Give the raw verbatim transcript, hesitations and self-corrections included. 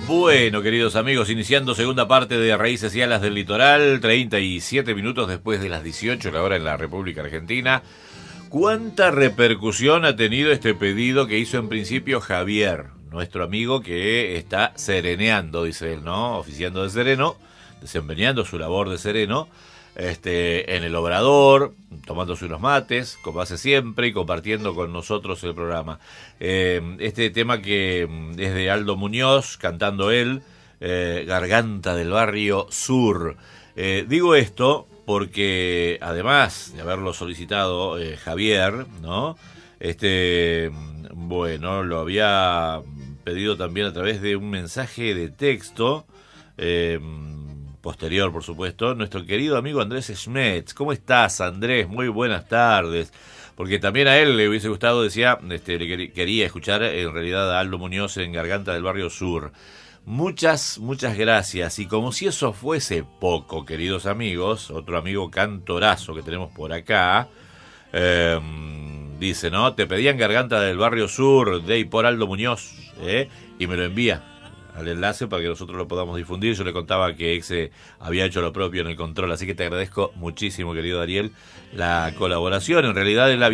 Bueno, queridos amigos, iniciando segunda parte de Raíces y Alas del Litoral, treinta y siete minutos después de las dieciocho, la hora en la República Argentina. ¿Cuánta repercusión ha tenido este pedido que hizo en principio Javier, nuestro amigo que está sereneando, dice él, ¿no? Oficiando de sereno, desempeñando su labor de sereno, este, en el obrador, tomándose unos mates, como hace siempre, y compartiendo con nosotros el programa. Eh, este tema que es de Aldo Muñoz, cantando él, eh, Garganta del Barrio Sur. Eh, digo esto porque, además de haberlo solicitado eh, Javier, ¿no? Este, bueno, lo había pedido también a través de un mensaje de texto, eh, posterior, por supuesto, nuestro querido amigo Andrés Schmetz. ¿Cómo estás, Andrés? Muy buenas tardes. Porque también a él le hubiese gustado, decía, este, le quería escuchar en realidad a Aldo Muñoz en Garganta del Barrio Sur. Muchas, muchas gracias. Y como si eso fuese poco, queridos amigos, otro amigo cantorazo que tenemos por acá, eh, dice, ¿no? Te pedían Garganta del Barrio Sur de y por Aldo Muñoz, ¿eh? Y me lo envía al enlace para que nosotros lo podamos difundir. Yo le contaba que Exe había hecho lo propio en el control, así que te agradezco muchísimo, querido Ariel, la colaboración. En realidad él había